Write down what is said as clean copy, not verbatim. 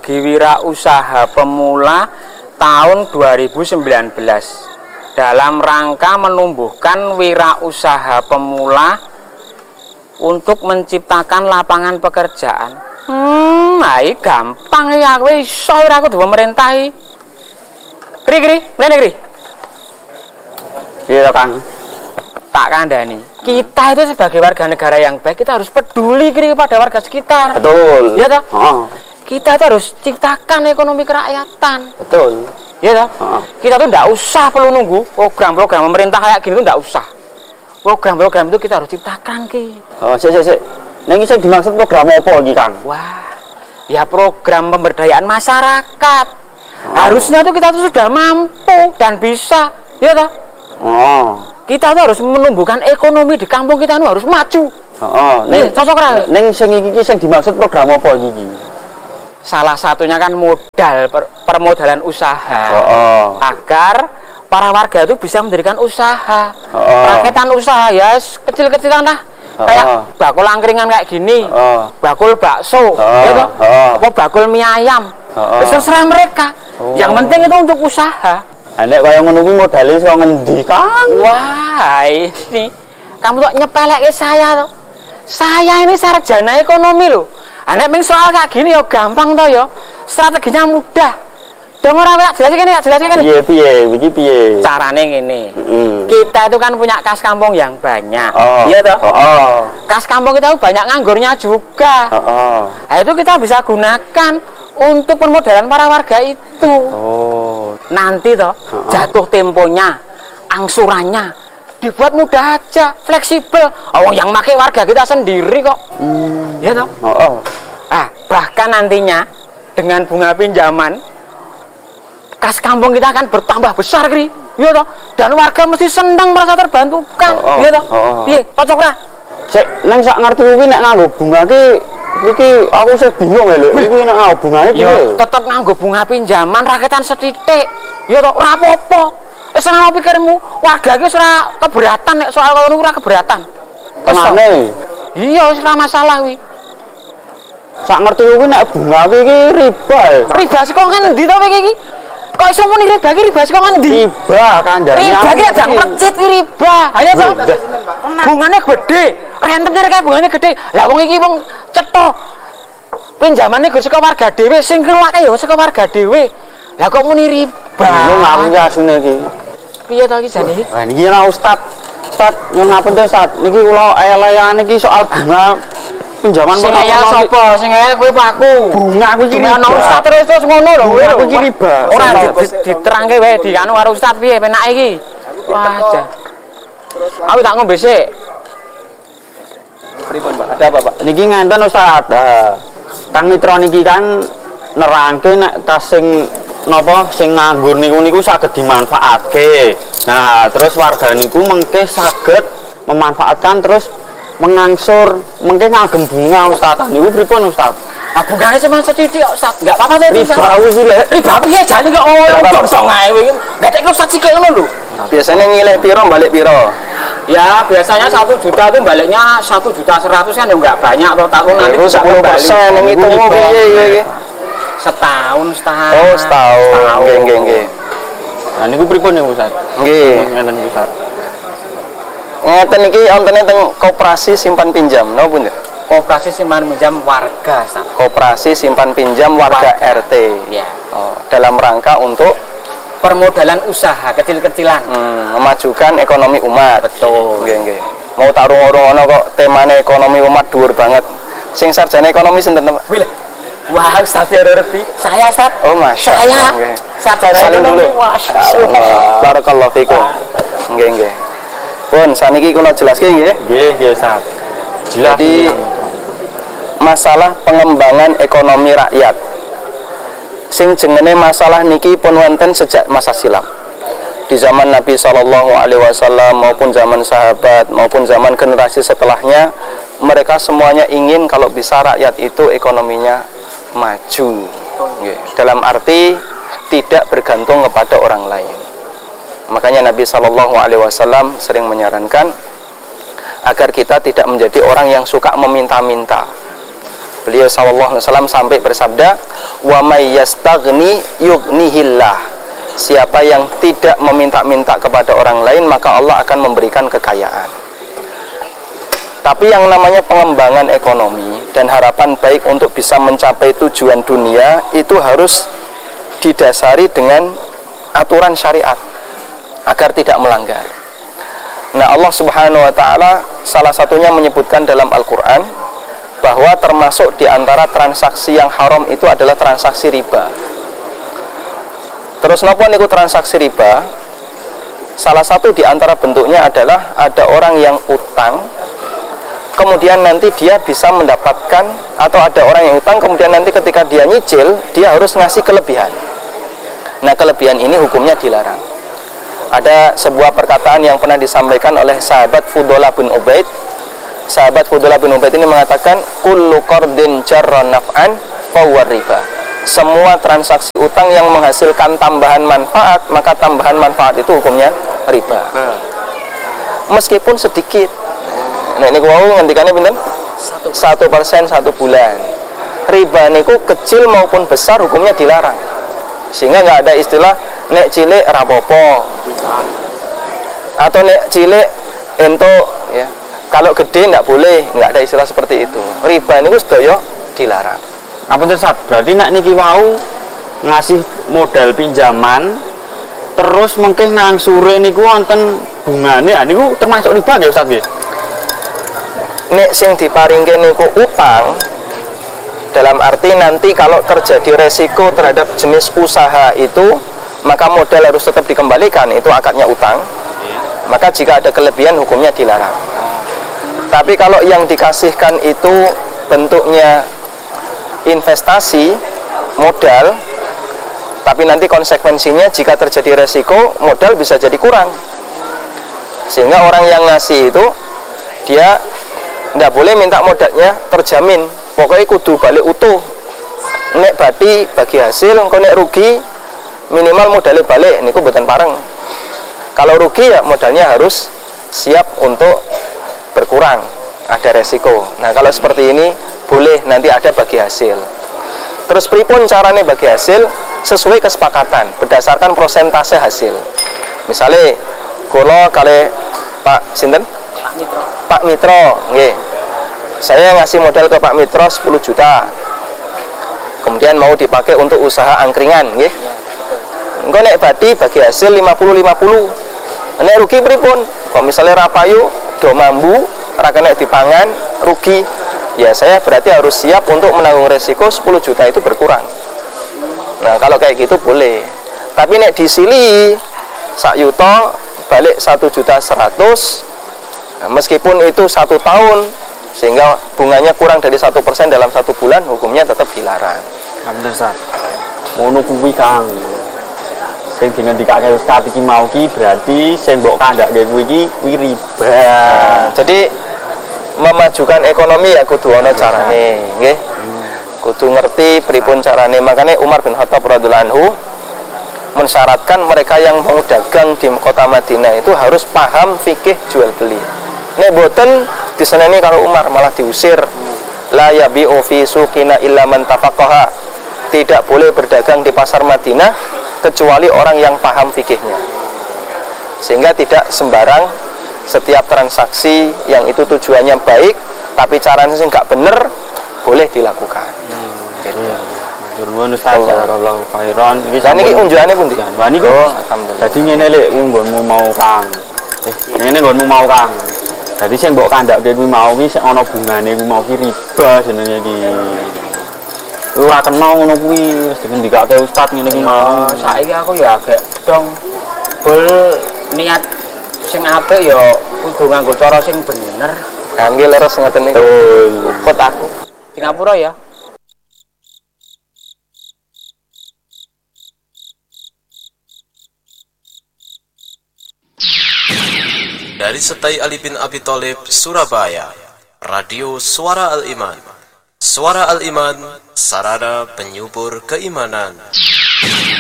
bagi wirausaha pemula tahun 2019 dalam rangka menumbuhkan wirausaha pemula untuk menciptakan lapangan pekerjaan. Ai gampang ya kowe iso ora kudu pemerintahi. Kri, mrene Kri. Iya Kang. Tak kandhani. Kita itu sebagai warga negara yang baik, kita harus peduli Kri kepada warga sekitar. Betul. Iya toh? Heeh. Kita itu harus ciptakan ekonomi kerakyatan. Betul. Iya toh? Kita tuh enggak usah perlu nunggu program-program pemerintah kayak gini tuh enggak usah. Program-program itu kita harus ciptakan Ki. Oh, sik. Ning sing dimaksud program apa iki, Kang? Wah, ya program pemberdayaan masyarakat. Harusnya tuh kita tuh sudah mampu dan bisa, ya toh? Kita tuh harus menumbuhkan ekonomi di kampung kita tuh harus maju. Ning cocok ra? Ning sing iki sing dimaksud program apa iki? Salah satunya kan modal permodalan usaha. Agar para warga itu bisa mendirikan usaha. Rakitan usaha ya kecil-kecilan lah. Kayak bakul angkringan kayak gini, bakul bakso, gitu, apa bakul mie ayam, terserah mereka. Yang penting itu untuk usaha. Nek kaya ngono kuwi modale iso ngendi, Kang? Wah, ini kamu tuh nyepelek saya tuh. Saya ini sarjana ekonomi loh. Nek ming soal kayak gini yo gampang toh yo. Strateginya mudah. Dong ora jelasin kan? Piye, iki piye? Carane ngene. Kita itu kan punya kas kampung yang banyak. Iya toh? Kas kampung kita itu banyak nganggurnya juga. Nah, itu kita bisa gunakan untuk permodalan para warga itu. Nanti toh jatuh temponya, angsurannya dibuat mudah aja, fleksibel. Yang pakai warga kita sendiri kok. Iya toh? Bahkan nantinya dengan bunga pinjaman kas kampung kita akan bertambah besar, Kri. Iya toh? Dan warga mesti senang merasa terbantukan. Iya toh? Piye, cocok ra? Sik, nang sak ngerti kuwi nek nganggo bunga iki aku sih bingung lho. Iki nek nganggo bungane piye? Ya, tetep nganggo bunga pinjaman rakyatan sethithik. Iya toh? Ora apa-apa. Wis ana pikirmu, warga iki ora keberatan nek soal ngono ora keberatan. Tenane. Iya, wis ora masalah kuwi. Sak ngerti kuwi nek bunga iki riba. Riba saka ngendi to kowe iki? Kok iso muni riba saka ngendi? Riba kandhane. Riba ki ajang pecit riba. Ayo to. Bungane gede, rentennya kayak bungane gede. Lah wong iki wong cetha. Pinjamane go saka warga dhewe, sing keluake ya saka warga dhewe. Lah kok muni riba? Yo ngawur asune iki. Piye to iki jane iki? Lah niki ana Ustaz. Ustaz, nyuwun ngapunten Ustaz. Niki kula eleyane iki soal bunga pinjaman sing ayah sapa? Sing ayah kowe apa aku? Bunga aku iki ana Ustaz terus ngono lho. Aku iki riba. Ora diterangke wae di anu karo Ustaz piye penake iki? Wah, aku tak ngombe sik. Pripun, Pak? Ada apa, Pak? Niki ngenten Ustaz. Kang Mitra niki kan nerangke nek tas sing napa sing nganggur niku saged dimanfaatke. Nah, terus warga niku mengke saged memanfaatkan terus mengangsur mungkin ngagem bunga Ustaz. Niku pripun Ustaz? Bungane cuma sithik kok Ustaz. Enggak apa-apa to Riba wis lek. Riba piye jane kok jongso ngae kowe iki. Ngetekno Ustaz sithik ngono lho. Biasanya ngilih piro balik piro? Ya biasanya 1 juta itu baliknya 1.100.000 kan ya enggak banyak atau tahun nanti 10% yang itu piye iki? Setahun. Oh, setahun. Nggih. Nah niku pripun niku Ustaz? Nggih, ngeten Ustaz. Ngeten iki ontene teng koperasi simpan pinjam, napa pun? Koperasi simpan pinjam warga, Ustaz. Koperasi simpan pinjam warga RT. Ya. Dalam rangka untuk permodalan usaha kecil-kecilan, memajukan ekonomi umat. Betul. Nggih. Mau tak rung-rung kok temane ekonomi umat dhuwur banget. Sing sarjana ekonomi sinten, Pak? Wah, Ustaz ya ngerti. Saya Ustaz. Oh, Masya Allah. Sarjana ekonomi. Masyaallah. Barakallahu fikum. Nggih. Pun saniki kula jelaske nggih. Nggih, Ustaz. Jadi masalah pengembangan ekonomi rakyat. Sing jenenge masalah niki pun wonten sejak masa silam. Di zaman Nabi SAW maupun zaman sahabat maupun zaman generasi setelahnya, mereka semuanya ingin kalau bisa rakyat itu ekonominya maju. Dalam arti tidak bergantung kepada orang lain. Makanya Nabi SAW sering menyarankan agar kita tidak menjadi orang yang suka meminta-minta. Beliau sallallahu alaihi wasallam sampai bersabda, "Wa may yastaghni yughnihillah." Siapa yang tidak meminta-minta kepada orang lain, maka Allah akan memberikan kekayaan. Tapi yang namanya pengembangan ekonomi dan harapan baik untuk bisa mencapai tujuan dunia itu harus didasari dengan aturan syariat agar tidak melanggar. Nah, Allah Subhanahu wa taala salah satunya menyebutkan dalam Al-Qur'an bahwa termasuk di antara transaksi yang haram itu adalah transaksi riba. Terus napa niku transaksi riba? Salah satu di antara bentuknya adalah ada orang yang utang, kemudian nanti dia bisa mendapatkan, atau ada orang yang utang kemudian nanti ketika dia nyicil dia harus ngasih kelebihan. Nah, kelebihan ini hukumnya dilarang. Ada sebuah perkataan yang pernah disampaikan oleh sahabat Fudalah bin Ubaid. Sahabat Fudalah bin Ubaid ini mengatakan, kullu qardin jarra naf'an fahuwa riba. Semua transaksi utang yang menghasilkan tambahan manfaat, maka tambahan manfaat itu hukumnya riba. Meskipun sedikit. Nah, ini wau ngendikannya pinten? 1% 1 bulan. Riba niku kecil maupun besar hukumnya dilarang. Sehingga nggak ada istilah nek cilik rapopo atau nek cilik ento ya. Kalau gede nggak boleh, nggak ada istilah seperti itu. Riba niku sedaya dilarang. Apa tuh Ustaz? Berarti nek niki wau ngasih modal pinjaman terus mungkin nang sore niku wonten bungane, niku termasuk riba nggih Ustaz nggih? Nek sing diparingke niku utang, dalam arti nanti kalau terjadi resiko terhadap jenis usaha itu, maka modal harus tetap dikembalikan, itu akadnya utang. Maka jika ada kelebihan hukumnya dilarang. Tapi kalau yang dikasihkan itu bentuknya investasi modal, tapi nanti konsekuensinya jika terjadi resiko modal bisa jadi kurang, sehingga orang yang ngasih itu dia tidak boleh minta modalnya terjamin, pokoknya kudu balik utuh. Nek bagi hasil, engko nek rugi minimal modalnya balik, niku mboten pareng. Kalau rugi ya modalnya harus siap untuk berkurang, ada resiko. Nah, kalau seperti ini boleh nanti ada bagi hasil. Terus pripun carane bagi hasil? Sesuai kesepakatan berdasarkan persentase hasil. Misalnya kula kali Pak sinten? Pak Mitro, nggih. Saya ngasih modal ke Pak Mitro 10 juta. Kemudian mau dipakai untuk usaha angkringan, nggih. Engko nek bagi hasil 50-50. Nek rugi pripun? Kok misalnya rapayu do mambu, ra kena dipangan, rugi. Ya saya berarti harus siap untuk menanggung resiko 10 juta itu berkurang. Nah, kalau kayak gitu boleh. Tapi nek disili sak yuto balik 1.100.000, nah, meskipun itu 1 tahun sehingga bunganya kurang dari 1% dalam 1 bulan, hukumnya tetap dilarang. Bener Ustaz. Ngono kuwi Kang. Sing dingendikake Ustaz iki mau ki berarti sing mbok kandhake kuwi riba. Jadi memajukan ekonomi ya kudu ana carane, nggih. Kudu ngerti pripun carane. Makanya Umar bin Khattab radhiyallahu anhu mensyaratkan mereka yang mau dagang di kota Madinah itu harus paham fikih jual beli. Nek boten diseneni karo Umar malah diusir. La yabi'u fi suqina illa man tafaqaha. Tidak boleh berdagang di pasar Madinah kecuali orang yang paham fikihnya. Sehingga tidak sembarang setiap transaksi yang itu tujuannya baik tapi caranya sih nggak bener boleh dilakukan. Nuwun Ustaz, jazakallahu khairan. Niki unjuane pundi? Wah niku alhamdulillah. Dadi ngene lek nggonmu mau Kang. Ngene nggonmu mau Kang. Dadi sing mbok kandhake kuwi mau ki sing ana bungane kuwi mau ki riba jenenge iki. Ora kena ngono kuwi wis dikandikake Ustaz ngene iki mau. Saiki aku ya agak dong bol niat sing apik ya kudu nganggo cara sing bener. Nggih leres ngoten niku. Kok aku Singapura ya. Dari Setai Ali bin Abi Thalib, Surabaya, Radio Suara Al-Iman. Suara Al-Iman, sarana penyubur keimanan.